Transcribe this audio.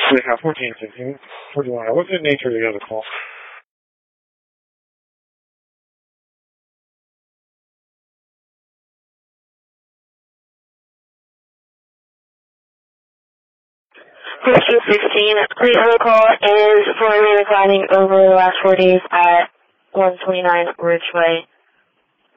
We have 14, 15, 41. What's the nature of the other call? Question 16, the other call is for reclining over the last 4 days at 129 Ridgeway.